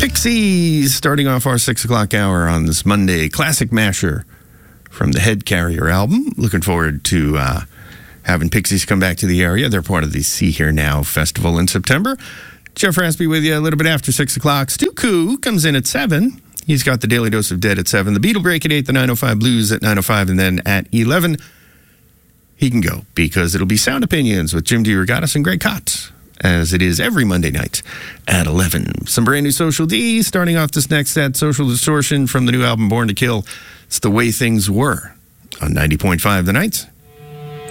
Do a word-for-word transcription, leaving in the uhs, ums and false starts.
Pixies, starting off our six o'clock hour on this Monday. Classic masher from the Head Carrier album. Looking forward to uh, having Pixies come back to the area. They're part of the See Here Now festival in September. Jeff Raspy with you a little bit after six o'clock. Stu Koo comes in at seven. He's got the Daily Dose of Dead at seven. The Beatle Break at eight. The nine oh five Blues at nine oh five. And then at eleven, he can go because it'll be Sound Opinions with Jim DeRogatis and Greg Kotz, as it is every Monday night at eleven. Some brand new Social D, starting off this next set, Social Distortion from the new album Born to Kill. It's The Way Things Were on ninety point five The Night.